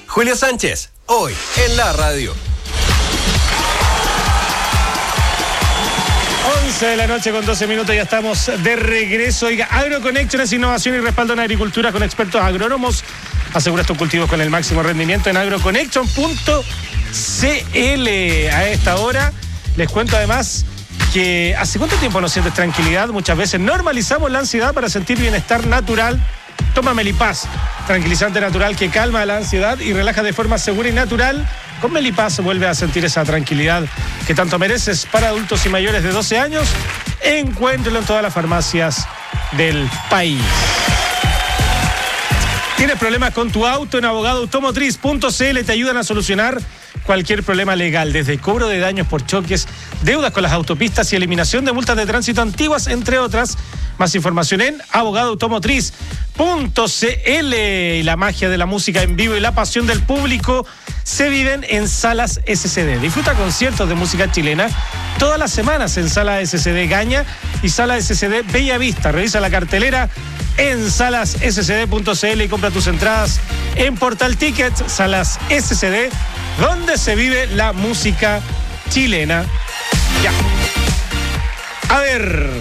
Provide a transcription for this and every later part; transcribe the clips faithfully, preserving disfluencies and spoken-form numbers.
Julio Sánchez, hoy en la radio. once de la noche con doce minutos, ya estamos de regreso. Oiga, AgroConnection es innovación y respaldo en agricultura con expertos agrónomos. Asegura tus cultivos con el máximo rendimiento en agroconnection punto c l. A esta hora les cuento además que ¿hace cuánto tiempo no sientes tranquilidad? Muchas veces normalizamos la ansiedad para sentir bienestar natural. Toma Melipaz, tranquilizante natural que calma la ansiedad y relaja de forma segura y natural. Con Melipaz vuelve a sentir esa tranquilidad que tanto mereces. Para adultos y mayores de doce años, encuéntralo en todas las farmacias del país. ¿Tienes problemas con tu auto? En abogado automotriz punto c l te ayudan a solucionar cualquier problema legal, desde cobro de daños por choques, deudas con las autopistas y eliminación de multas de tránsito antiguas, entre otras. Más información en abogado automotriz punto c l. Y la magia de la música en vivo y la pasión del público se viven en Salas S C D. Disfruta conciertos de música chilena todas las semanas en Sala S C D Gaña y Sala S C D Bella Vista. Revisa la cartelera en salas s c d punto c l y compra tus entradas en Portal Tickets. Salas S C D, donde se vive la música chilena. Ya. A ver,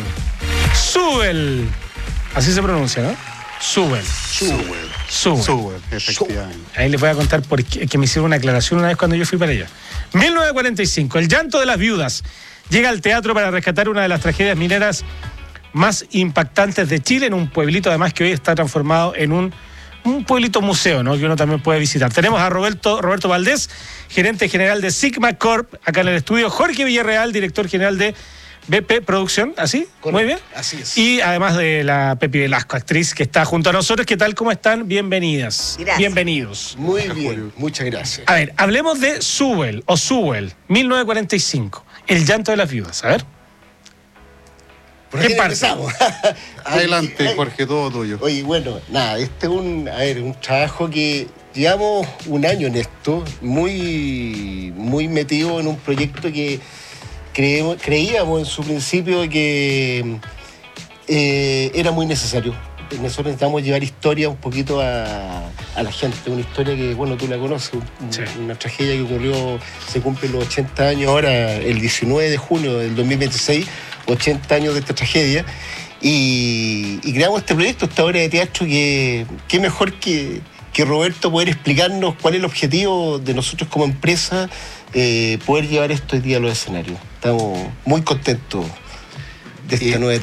Subel. Así se pronuncia, ¿no? Subel. Subel. Subel. Subel, efectivamente. Ahí les voy a contar por qué, que me hicieron una aclaración una vez cuando yo fui para allá. mil novecientos cuarenta y cinco, El llanto de las viudas llega al teatro para rescatar una de las tragedias mineras más impactantes de Chile, en un pueblito además que hoy está transformado en un, un pueblito museo, ¿no? Que uno también puede visitar. Tenemos a Roberto, Roberto Valdés, gerente general de Sigma Corp, acá en el estudio. Jorge Villarreal, director general de B P Producción, ¿así? Correcto. Muy bien. Así es. Y además de la Pepi Velasco, actriz que está junto a nosotros. ¿Qué tal? ¿Cómo están? Bienvenidas. Gracias. Bienvenidos. Muy bien, muchas gracias. A ver, hablemos de Subel o Subel, mil novecientos cuarenta y cinco, El llanto de las viudas. A ver. ¿Por ¿Qué qué parte? empezamos? Adelante, Jorge, todo tuyo. Oye, bueno, nada, este es un, a ver, un trabajo que llevamos un año en esto, muy, muy metido en un proyecto que creemos, creíamos en su principio que eh, era muy necesario. Nosotros necesitamos llevar historia un poquito a, a la gente, una historia que, bueno, tú la conoces, un, Sí. una tragedia que ocurrió, se cumplen los ochenta años ahora, el diecinueve de junio del dos mil veintiséis, ochenta años de esta tragedia, y, y creamos este proyecto, esta obra de teatro, que qué mejor que, que Roberto poder explicarnos cuál es el objetivo de nosotros como empresa, eh, poder llevar esto hoy día a los escenarios. Estamos muy contentos de esta Eh, nueva